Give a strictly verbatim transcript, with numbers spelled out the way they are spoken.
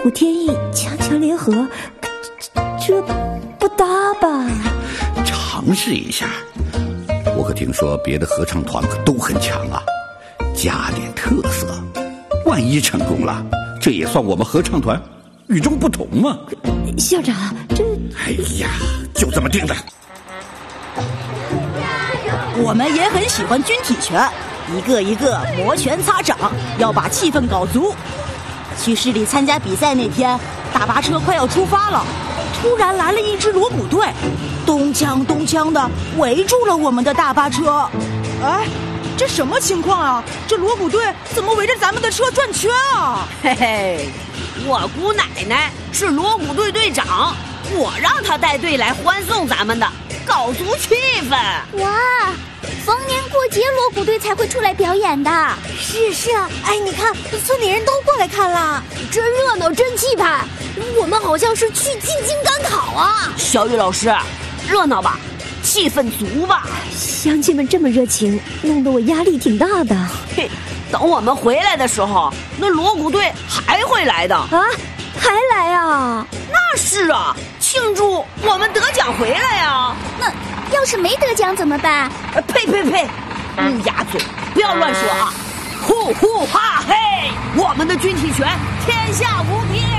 虎添翼，强强联合，这不搭吧？ 尝试一下，我可听说别的合唱团可都很强啊，加点特色，万一成功了，这也算我们合唱团与众不同嘛。 校长，这…… 哎呀，就这么定了。 我们也很喜欢军体拳，一个一个摩拳擦掌，要把气氛搞足。去市里参加比赛那天，大巴车快要出发了，突然来了一支锣鼓队，咚锵咚锵的围住了我们的大巴车。 哎，这什么情况啊？这锣鼓队怎么围着咱们的车转圈啊？ 嘿嘿，我姑奶奶是锣鼓队队长，我让她带队来欢送咱们的，搞足气氛。 哇，逢年过节锣鼓队才会出来表演的。 是是啊，哎，你看村里人都过来看了， 真热闹，真气派。我们好像是去进京赶考啊。 小雨老师，热闹吧，气氛足吧。 乡亲们这么热情，弄得我压力挺大的。 嘿，等我们回来的时候，那锣鼓队还会来的啊，还来啊？ 那是啊，庆祝我们得奖回来呀。 那要是没得奖怎么办？ 呸呸呸，乌鸦嘴，不要乱说啊！呼呼哈嘿，我们的军体拳天下无敌。